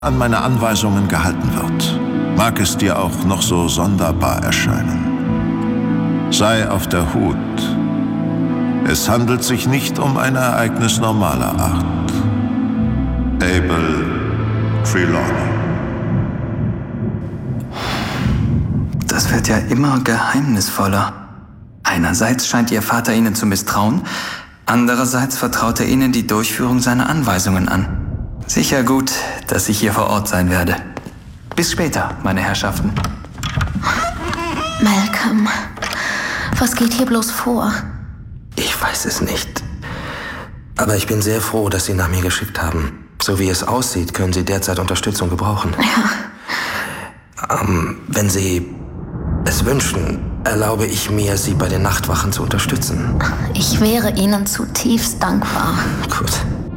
an meine Anweisungen gehalten wird, mag es dir auch noch so sonderbar erscheinen. Sei auf der Hut. Es handelt sich nicht um ein Ereignis normaler Art. Abel Trelawney. Das wird ja immer geheimnisvoller. Einerseits scheint Ihr Vater Ihnen zu misstrauen, andererseits vertraut er Ihnen die Durchführung seiner Anweisungen an. Sicher gut, dass ich hier vor Ort sein werde. Bis später, meine Herrschaften. Malcolm, was geht hier bloß vor? Ich weiß es nicht. Aber ich bin sehr froh, dass Sie nach mir geschickt haben. So wie es aussieht, können Sie derzeit Unterstützung gebrauchen. Ja. Wenn Sie es wünschen, erlaube ich mir, Sie bei den Nachtwachen zu unterstützen. Ich wäre Ihnen zutiefst dankbar. Gut.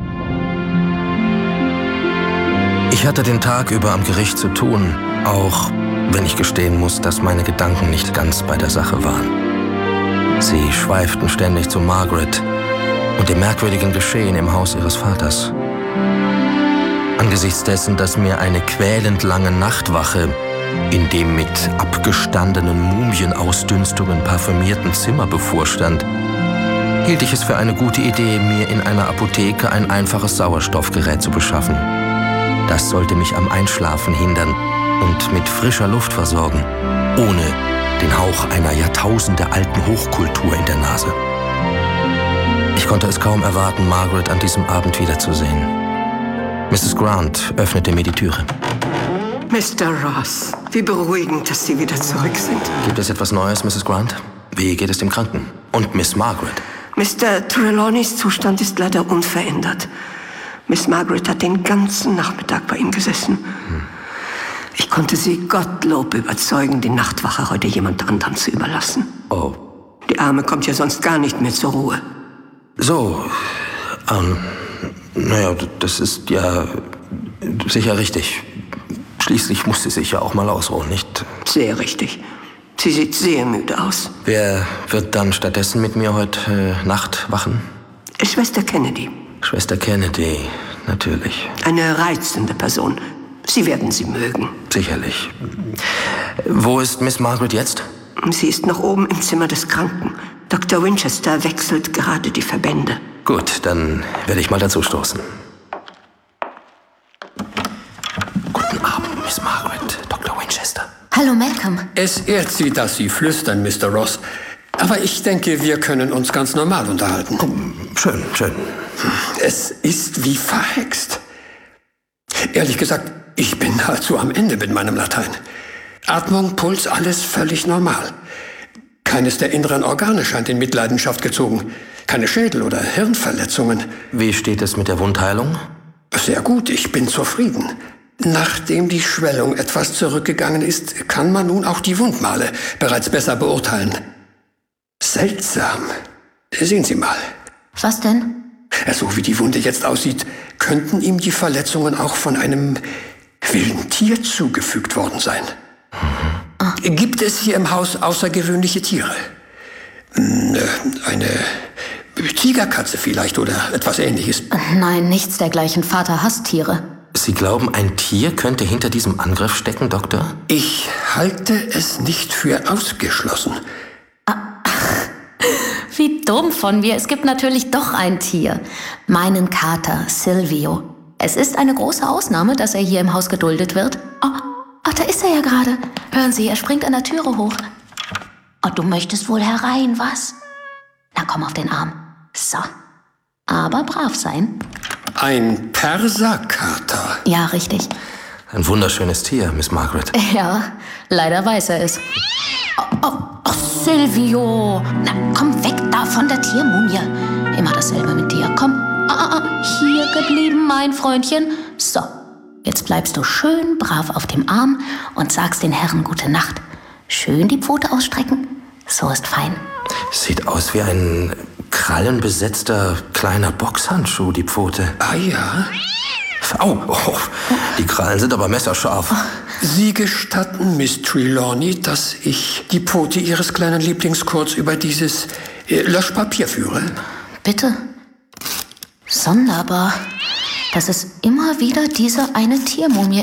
Ich hatte den Tag über am Gericht zu tun, auch wenn ich gestehen muss, dass meine Gedanken nicht ganz bei der Sache waren. Sie schweiften ständig zu Margaret und dem merkwürdigen Geschehen im Haus ihres Vaters. Angesichts dessen, dass mir eine quälend lange Nachtwache in dem mit abgestandenen Mumienausdünstungen parfümierten Zimmer bevorstand, hielt ich es für eine gute Idee, mir in einer Apotheke ein einfaches Sauerstoffgerät zu beschaffen. Das sollte mich am Einschlafen hindern und mit frischer Luft versorgen, ohne den Hauch einer jahrtausendealten Hochkultur in der Nase. Ich konnte es kaum erwarten, Margaret an diesem Abend wiederzusehen. Mrs. Grant öffnete mir die Türe. Mr. Ross, wie beruhigend, dass Sie wieder zurück sind. Gibt es etwas Neues, Mrs. Grant? Wie geht es dem Kranken? Und Miss Margaret? Mr. Trelawneys Zustand ist leider unverändert. Miss Margaret hat den ganzen Nachmittag bei ihm gesessen. Ich konnte sie Gottlob überzeugen, die Nachtwache heute jemand anderem zu überlassen. Oh. Die Arme kommt ja sonst gar nicht mehr zur Ruhe. So, naja, das ist ja sicher richtig. Schließlich muss sie sich ja auch mal ausruhen, nicht? Sehr richtig. Sie sieht sehr müde aus. Wer wird dann stattdessen mit mir heute Nacht wachen? Schwester Kennedy. Schwester Kennedy, natürlich. Eine reizende Person. Sie werden sie mögen. Sicherlich. Wo ist Miss Margaret jetzt? Sie ist noch oben im Zimmer des Kranken. Dr. Winchester wechselt gerade die Verbände. Gut, dann werde ich mal dazu stoßen. Guten Abend, Miss Margaret, Dr. Winchester. Hallo, Malcolm. Es ehrt Sie, dass Sie flüstern, Mr. Ross. Aber ich denke, wir können uns ganz normal unterhalten. Schön, schön. Es ist wie verhext. Ehrlich gesagt, ich bin nahezu am Ende mit meinem Latein. Atmung, Puls, alles völlig normal. Keines der inneren Organe scheint in Mitleidenschaft gezogen. Keine Schädel- oder Hirnverletzungen. Wie steht es mit der Wundheilung? Sehr gut, ich bin zufrieden. Nachdem die Schwellung etwas zurückgegangen ist, kann man nun auch die Wundmale bereits besser beurteilen. Seltsam. Sehen Sie mal. Was denn? So wie die Wunde jetzt aussieht, könnten ihm die Verletzungen auch von einem wilden Tier zugefügt worden sein. Gibt es hier im Haus außergewöhnliche Tiere? Eine Tigerkatze vielleicht oder etwas Ähnliches? Nein, nichts dergleichen. Vater hasst Tiere. Sie glauben, ein Tier könnte hinter diesem Angriff stecken, Doktor? Ich halte es nicht für ausgeschlossen. Wie dumm von mir. Es gibt natürlich doch ein Tier. Meinen Kater, Silvio. Es ist eine große Ausnahme, dass er hier im Haus geduldet wird. Oh, da ist er ja gerade. Hören Sie, er springt an der Türe hoch. Oh, du möchtest wohl herein, was? Na, komm auf den Arm. So. Aber brav sein. Ein Perserkater. Ja, richtig. Ein wunderschönes Tier, Miss Margaret. Ja, leider weiß er es. Oh, Silvio. Na, komm weg da von der Tiermumie. Immer dasselbe mit dir. Komm. Hier geblieben, mein Freundchen. So, jetzt bleibst du schön brav auf dem Arm und sagst den Herren gute Nacht. Schön die Pfote ausstrecken. So ist fein. Sieht aus wie ein krallenbesetzter kleiner Boxhandschuh, die Pfote. Ah ja? Au, die Krallen sind aber messerscharf. Sie gestatten, Miss Trelawney, dass ich die Pfote Ihres kleinen Lieblings kurz über dieses Löschpapier führe? Bitte. Sonderbar. dass es immer wieder diese eine Tiermumie